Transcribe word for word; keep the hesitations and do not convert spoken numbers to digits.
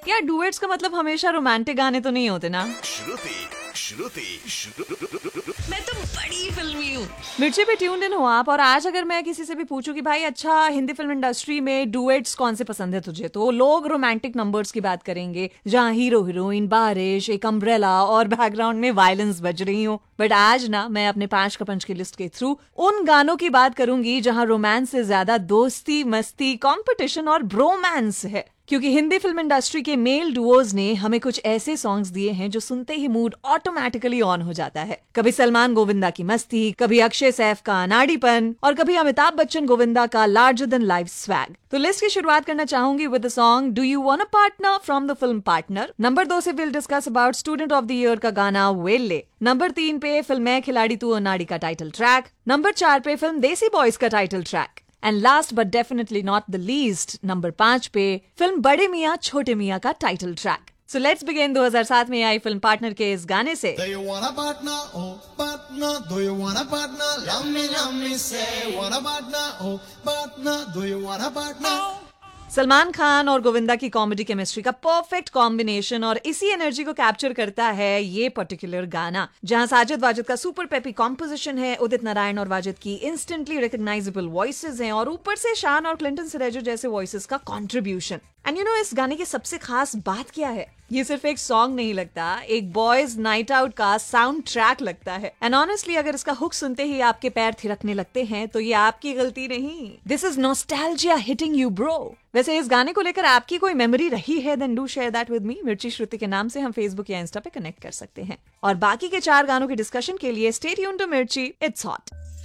यार डुएट्स का मतलब हमेशा रोमांटिक गाने तो नहीं होते ना। श्रुति श्रुति मैं तो बड़ी फिल्मी हूँ। मिर्ची पे ट्यून्ड इन हो आप। और आज अगर मैं किसी से भी पूछूं कि भाई अच्छा हिंदी फिल्म इंडस्ट्री में डुएट्स कौन से पसंद है तुझे, तो लोग रोमांटिक नंबर्स की बात करेंगे जहाँ हीरो हीरोइन, बारिश, एक अम्ब्रेला और बैकग्राउंड में वायलेंस बज रही हो। बट आज ना मैं अपने पांच का पंच की लिस्ट के थ्रू उन गानों की बात करूंगी जहाँ रोमांस से ज्यादा दोस्ती, मस्ती, कॉम्पिटिशन और ब्रोमांस है। क्योंकि हिंदी फिल्म इंडस्ट्री के मेल डुओज ने हमें कुछ ऐसे सॉन्ग्स दिए हैं जो सुनते ही मूड ऑटोमेटिकली ऑन हो जाता है। कभी सलमान गोविंदा की मस्ती, कभी अक्षय सैफ का अनाड़ीपन और कभी अमिताभ बच्चन गोविंदा का लार्जर देन लाइफ स्वैग। तो लिस्ट की शुरुआत करना चाहूंगी with the song do you want a partner from the film partner. Number दो से will discuss about student of the year का गाना वेल्ले। नंबर तीन पे फिल्म मैं खिलाड़ी तू अनाड़ी का टाइटल ट्रैक। नंबर चार पे फिल्म देसी बॉयज का title track. And last but definitely not the least, number पांच पे फिल्म बड़े मियाँ छोटे मियाँ का title track. So let's begin दो हज़ार सात में आई फिल्म पार्टनर के इस गाने से। Do you want a partner? Oh, partner. Do you want a partner? Love me, love me, say, want a partner? Oh, partner. Do you want a partner? Salman Khan और गोविंदा की कॉमेडी केमिस्ट्री का perfect combination और इसी energy को capture करता है ये particular गाना, जहां साजिद वाजिद का सुपर पेपी कॉम्पोजिशन है, उदित नारायण और वाजिद की इंस्टेंटली रिकॉग्नाइजेबल वॉइसेस हैं और ऊपर से शान और क्लिंटन सिरेजो जैसे वॉइसेस का कंट्रीब्यूशन। एंड यू नो इस गाने की सबसे खास बात क्या है? ये सिर्फ एक सॉन्ग नहीं लगता, एक बॉयज नाइट आउट का साउंड ट्रैक लगता है। एंड ऑनेस्टली अगर इसका हुक सुनते ही आपके पैर थिरकने लगते हैं तो ये आपकी गलती नहीं, this is nostalgia hitting you bro. वैसे इस गाने को लेकर आपकी कोई मेमोरी रही है then do share that with me. मिर्ची श्रुति के नाम से हम फेसबुक या इंस्टा पे कनेक्ट कर सकते हैं। और बाकी के चार गानों के डिस्कशन के लिए स्टे ट्यून्ड टू मिर्ची, इट्स हॉट।